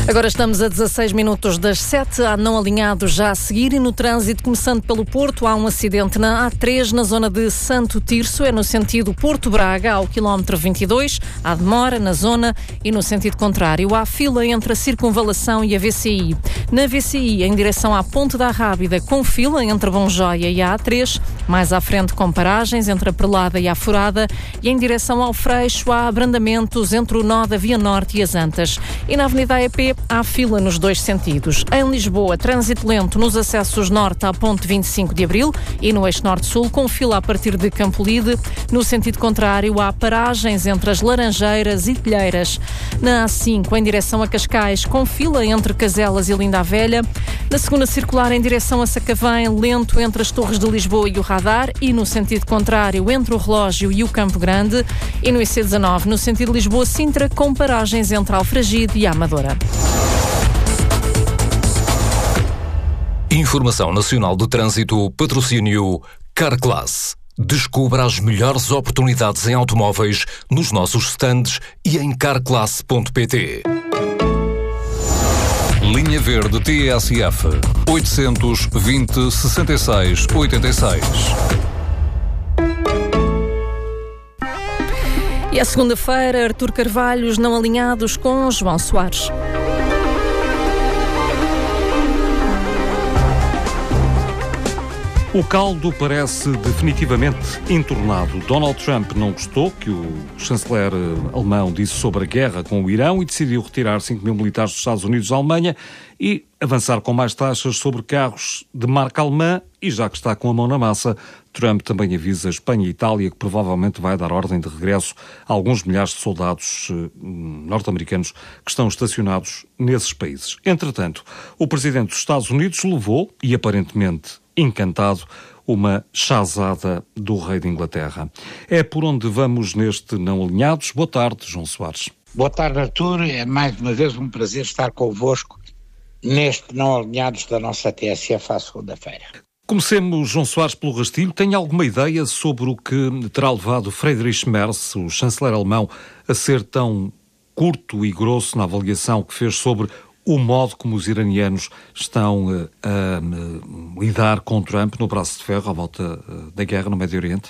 Agora estamos a 16 minutos das 7, há não alinhados já a seguir e no trânsito, começando pelo Porto, há um acidente na A3, na zona de Santo Tirso, é no sentido Porto-Braga, ao quilómetro 22, há demora na zona e no sentido contrário, há fila entre a Circunvalação e a VCI. Na VCI, em direção à Ponte da Rábida, com fila entre Bom Joia e a A3, mais à frente com paragens entre a Perlada e a Furada e em direção ao Freixo, há abrandamentos entre o nó da Via Norte e as Antas. E na Avenida AEP, há fila nos dois sentidos. Em Lisboa, trânsito lento nos acessos norte à ponte 25 de Abril e no eixo norte-sul, com fila a partir de Campolide. No sentido contrário, há paragens entre as Laranjeiras e Telheiras. Na A5, em direção a Cascais, com fila entre Caselas e Linda a Velha. Na segunda circular, em direção a Sacavém, lento entre as Torres de Lisboa e o Radar. E no sentido contrário, entre o Relógio e o Campo Grande. E no IC19, no sentido Lisboa-Sintra, com paragens entre Alfragide e a Amadora. Informação Nacional de Trânsito, patrocínio Carclass. Descubra as melhores oportunidades em automóveis nos nossos stands e em carclass.pt. Linha Verde TSF 820 66 86. E a segunda-feira, Artur Carvalhos não alinhados com João Soares. O caldo parece definitivamente entornado. Donald Trump não gostou que o chanceler alemão disse sobre a guerra com o Irão e decidiu retirar 5 mil militares dos Estados Unidos da Alemanha e avançar com mais taxas sobre carros de marca alemã. E já que está com a mão na massa, Trump também avisa a Espanha e Itália que provavelmente vai dar ordem de regresso a alguns milhares de soldados norte-americanos que estão estacionados nesses países. Entretanto, o presidente dos Estados Unidos levou, e aparentemente encantado, uma chazada do rei de Inglaterra. É por onde vamos neste Não Alinhados. Boa tarde, João Soares. Boa tarde, Artur. É mais uma vez um prazer estar convosco neste Não Alinhados da nossa TSF à segunda-feira. Comecemos, João Soares, pelo rastilho. Tem alguma ideia sobre o que terá levado Friedrich Merz, o chanceler alemão, a ser tão curto e grosso na avaliação que fez sobre o modo como os iranianos estão a lidar com Trump no braço de ferro à volta da guerra no Médio Oriente?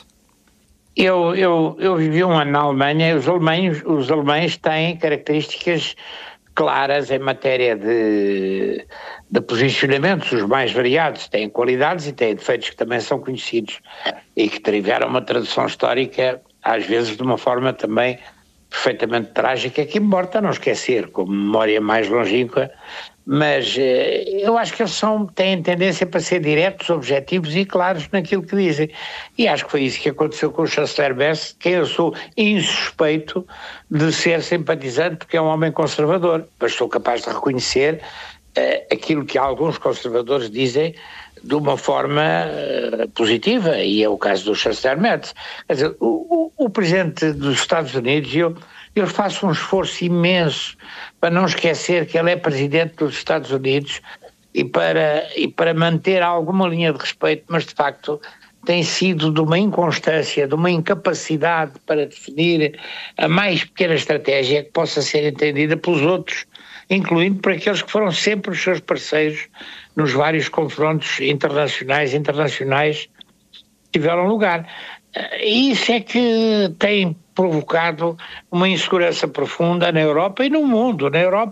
Eu vivi um ano na Alemanha e os alemães têm características claras em matéria de posicionamentos, os mais variados, têm qualidades e têm defeitos que também são conhecidos e que tiveram uma tradução histórica, às vezes de uma forma também perfeitamente trágica, que importa não esquecer, com memória mais longínqua, mas eu acho que eles têm tendência para ser diretos, objetivos e claros naquilo que dizem. E acho que foi isso que aconteceu com o chanceler Merz, que eu sou insuspeito de ser simpatizante, porque é um homem conservador, mas sou capaz de reconhecer aquilo que alguns conservadores dizem de uma forma positiva, e é o caso do chanceler Merz. Quer dizer, o presidente dos Estados Unidos, eu faço um esforço imenso para não esquecer que ele é presidente dos Estados Unidos e para manter alguma linha de respeito, mas de facto tem sido de uma inconstância, de uma incapacidade para definir a mais pequena estratégia que possa ser entendida pelos outros, incluindo por aqueles que foram sempre os seus parceiros nos vários confrontos internacionais que tiveram lugar. E isso é que tem provocado uma insegurança profunda na Europa e no mundo,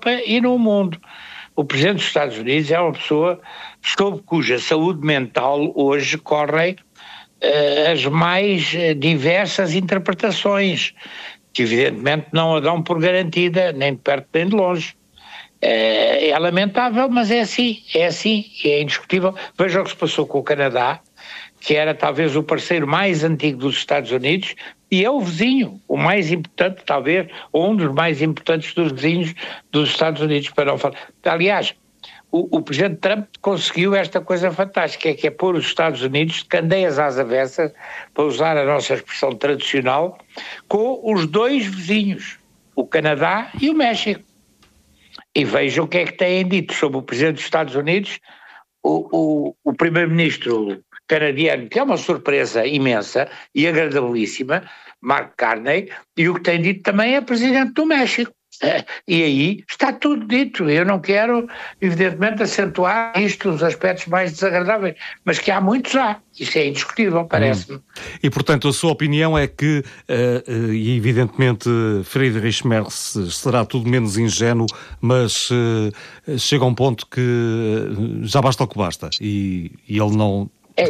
O presidente dos Estados Unidos é uma pessoa sob cuja saúde mental hoje correm as mais diversas interpretações, que evidentemente não a dão por garantida, nem de perto nem de longe. É lamentável, mas é assim, é indiscutível. Veja o que se passou com o Canadá, que era talvez o parceiro mais antigo dos Estados Unidos e é o vizinho, o mais importante talvez, ou um dos mais importantes dos vizinhos dos Estados Unidos, para não falar. Aliás, o presidente Trump conseguiu esta coisa fantástica, que é pôr os Estados Unidos de candeias às avessas, para usar a nossa expressão tradicional, com os dois vizinhos, o Canadá e o México. E vejam o que é que têm dito sobre o presidente dos Estados Unidos, o primeiro-ministro canadiano, que é uma surpresa imensa e agradabilíssima, Mark Carney, e o que tem dito também é presidente do México. E aí está tudo dito. Eu não quero, evidentemente, acentuar isto, os aspectos mais desagradáveis, mas que há muitos há. Isso é indiscutível, parece-me. E, portanto, a sua opinião é que, e evidentemente, Friedrich Merz será tudo menos ingênuo, mas chega a um ponto que já basta o que basta. E ele não...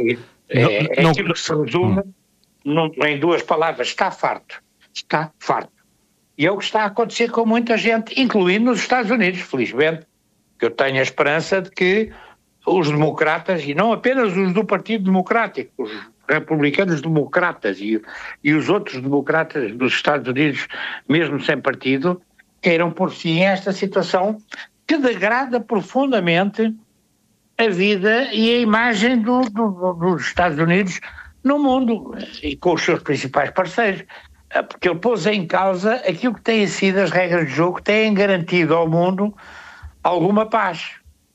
É aquilo que se resume em duas palavras: está farto. Está farto. E é o que está a acontecer com muita gente, incluindo nos Estados Unidos, felizmente, que eu tenho a esperança de que os democratas, e não apenas os do Partido Democrático, os republicanos democratas e os outros democratas dos Estados Unidos, mesmo sem partido, queiram por fim esta situação que degrada profundamente a vida e a imagem dos Estados Unidos no mundo e com os seus principais parceiros. Porque ele pôs em causa aquilo que têm sido as regras de jogo que têm garantido ao mundo alguma paz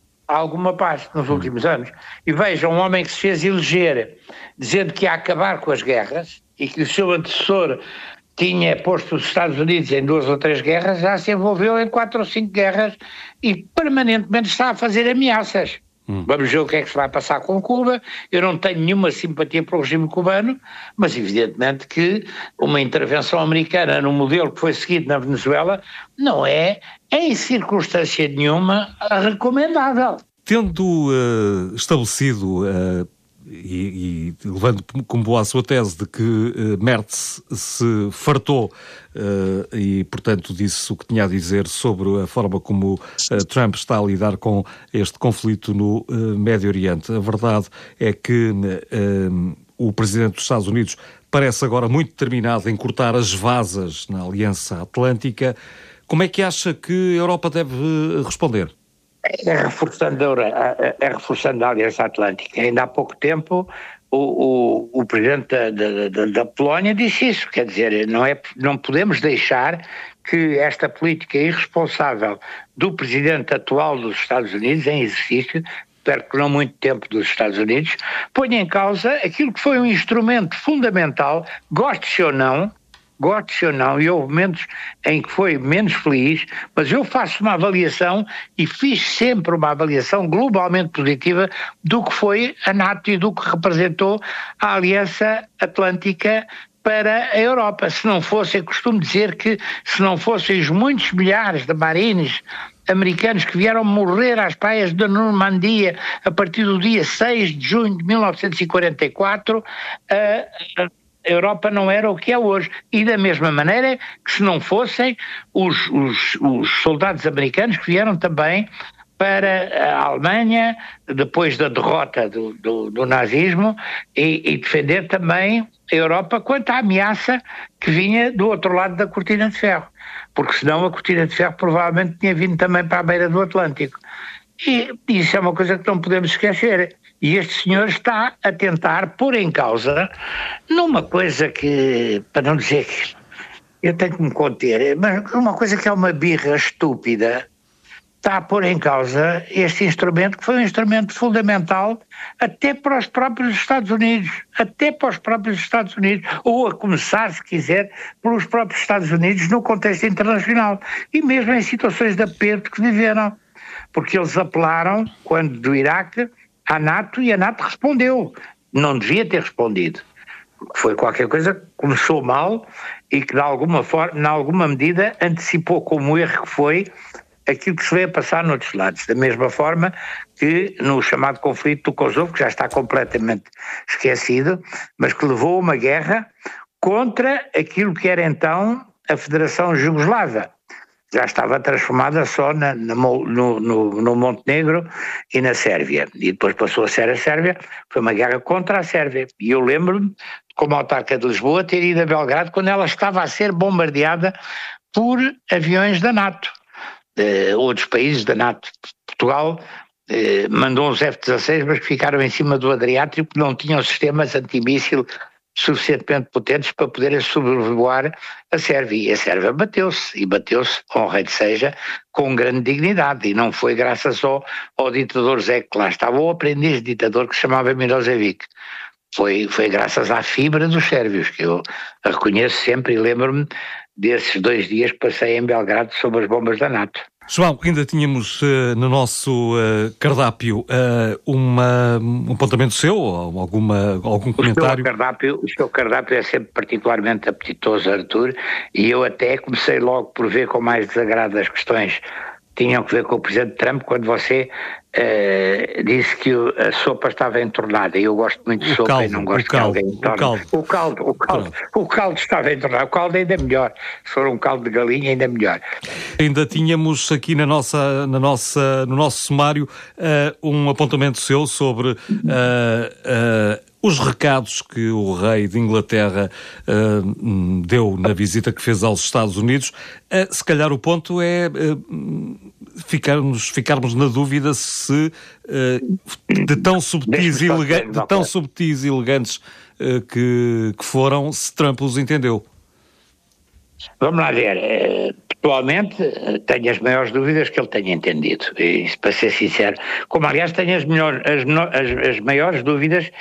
nos últimos anos. E veja, um homem que se fez eleger dizendo que ia acabar com as guerras e que o seu antecessor tinha posto os Estados Unidos em 2 ou 3 guerras, já se envolveu em 4 ou 5 guerras e permanentemente está a fazer ameaças. Vamos ver o que é que se vai passar com Cuba. Eu não tenho nenhuma simpatia para o regime cubano, mas evidentemente que uma intervenção americana no modelo que foi seguido na Venezuela não é, em circunstância nenhuma, recomendável. Tendo estabelecido e levando como boa a sua tese de que Merz se fartou e, portanto, disse o que tinha a dizer sobre a forma como Trump está a lidar com este conflito no Médio Oriente. A verdade é que o presidente dos Estados Unidos parece agora muito determinado em cortar as vasas na Aliança Atlântica. Como é que acha que a Europa deve responder? Reforçando a Aliança Atlântica. Ainda há pouco tempo o presidente da Polónia disse isso, quer dizer, não podemos deixar que esta política irresponsável do presidente atual dos Estados Unidos, em exercício, perto não muito tempo dos Estados Unidos, ponha em causa aquilo que foi um instrumento fundamental, goste-se ou não, e houve momentos em que foi menos feliz, mas eu faço uma avaliação e fiz sempre uma avaliação globalmente positiva do que foi a NATO e do que representou a Aliança Atlântica para a Europa. Se não fosse, eu costumo dizer que se não fossem os muitos milhares de marines americanos que vieram morrer às praias da Normandia a partir do dia 6 de junho de 1944, a Europa não era o que é hoje. E da mesma maneira que se não fossem os soldados americanos que vieram também para a Alemanha, depois da derrota do nazismo, e defender também a Europa quanto à ameaça que vinha do outro lado da cortina de ferro. Porque senão a cortina de ferro provavelmente tinha vindo também para a beira do Atlântico. E isso é uma coisa que não podemos esquecer. E este senhor está a tentar pôr em causa, numa coisa que, para não dizer que eu tenho que me conter, mas uma coisa que é uma birra estúpida, está a pôr em causa este instrumento que foi um instrumento fundamental até para os próprios Estados Unidos, ou a começar, se quiser, pelos próprios Estados Unidos no contexto internacional e mesmo em situações de aperto que viveram, porque eles apelaram, quando do Iraque, à NATO e a NATO respondeu. Não devia ter respondido. Foi qualquer coisa que começou mal e que de alguma forma, em alguma medida, antecipou como erro que foi aquilo que se veio a passar noutros lados. Da mesma forma que no chamado conflito do Kosovo, que já está completamente esquecido, mas que levou a uma guerra contra aquilo que era então a Federação Jugoslava. Já estava transformada só no Montenegro e na Sérvia. E depois passou a ser a Sérvia, foi uma guerra contra a Sérvia. E eu lembro-me, como autarca de Lisboa, ter ido a Belgrado quando ela estava a ser bombardeada por aviões da NATO, outros países da NATO. Portugal mandou uns F-16, mas que ficaram em cima do Adriático, porque não tinham sistemas antimíssil suficientemente potentes para poderem sobrevoar a Sérvia. E a Sérvia bateu-se, honra de seja, com grande dignidade, e não foi graças ao ditador Zec, que lá estava, o aprendiz ditador que se chamava Milosevic. Foi graças à fibra dos sérvios, que eu reconheço sempre e lembro-me desses 2 dias que passei em Belgrado sob as bombas da NATO. João, ainda tínhamos no nosso cardápio um apontamento seu, ou algum comentário? O seu cardápio é sempre particularmente apetitoso, Artur, e eu até comecei logo por ver com mais desagrado as questões que tinham que ver com o Presidente Trump, quando você disse que a sopa estava entornada. Eu gosto muito de sopa e não gosto que alguém entorne. O caldo estava entornado. O caldo ainda é melhor. Se for um caldo de galinha, ainda é melhor. Ainda tínhamos aqui no nosso sumário um apontamento seu sobre os recados que o rei de Inglaterra deu na visita que fez aos Estados Unidos. Se calhar o ponto é ficarmos na dúvida se de tão subtis e elegantes que foram, se Trump os entendeu. Vamos lá ver. Pessoalmente, tenho as maiores dúvidas que ele tenha entendido, isso, para ser sincero. Como, aliás, tenho as maiores dúvidas,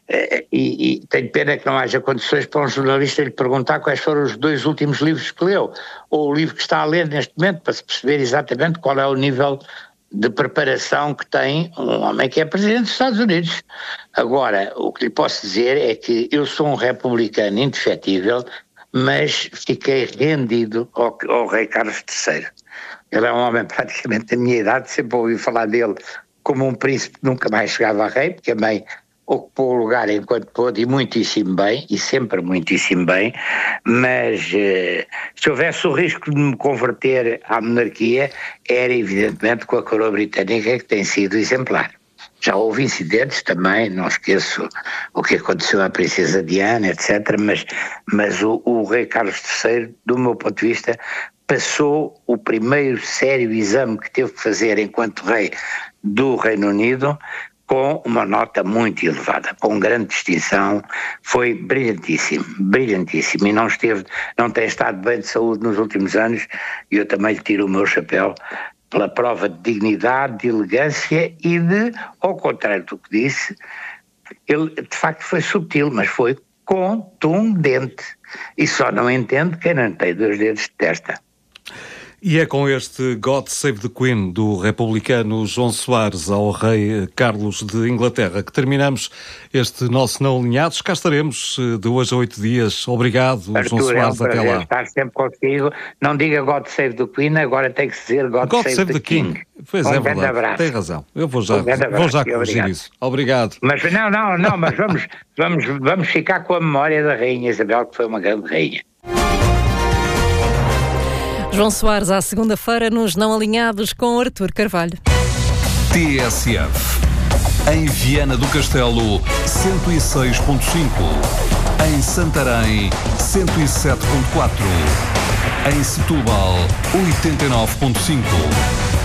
e tenho pena que não haja condições para um jornalista lhe perguntar quais foram os 2 últimos livros que leu, ou o livro que está a ler neste momento, para se perceber exatamente qual é o nível de preparação que tem um homem que é presidente dos Estados Unidos. Agora, o que lhe posso dizer é que eu sou um republicano indefetível, mas fiquei rendido ao rei Carlos III. Ele é um homem praticamente da minha idade, sempre ouvi falar dele como um príncipe que nunca mais chegava a rei, porque a mãe ocupou o lugar enquanto pôde, e muitíssimo bem, e sempre muitíssimo bem, mas se houvesse o risco de me converter à monarquia, era evidentemente com a coroa britânica, que tem sido exemplar. Já houve incidentes também, não esqueço o que aconteceu à princesa Diana, etc., mas o rei Carlos III, do meu ponto de vista, passou o primeiro sério exame que teve que fazer enquanto rei do Reino Unido com uma nota muito elevada, com grande distinção, foi brilhantíssimo, e não tem estado bem de saúde nos últimos anos, e eu também lhe tiro o meu chapéu pela prova de dignidade, de elegância e ao contrário do que disse, ele de facto foi subtil, mas foi contundente. E só não entende quem não tem 2 dedos de testa. E é com este God Save the Queen do republicano João Soares ao rei Carlos de Inglaterra que terminamos este nosso Não Alinhados. Cá estaremos de hoje a 8 dias. Obrigado, Artur, João Soares, até lá. Estar sempre consigo. Não diga God Save the Queen, agora tem que dizer God Save the King. Pois é verdade, abraço. Tem razão. Eu vou já corrigir isso. Obrigado. Mas mas vamos ficar com a memória da Rainha Isabel, que foi uma grande rainha. João Soares, à segunda-feira, nos Não Alinhados, com Artur Carvalho. TSF. Em Viana do Castelo, 106.5. Em Santarém, 107.4. Em Setúbal, 89.5.